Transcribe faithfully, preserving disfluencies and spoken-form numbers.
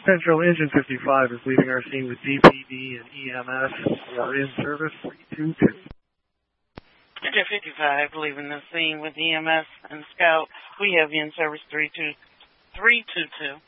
Central Engine fifty-five is leaving our scene with D P D and E M S. We are in service three two two. Engine fifty-five leaving the scene with E M S and Scout. We have you in service three two two.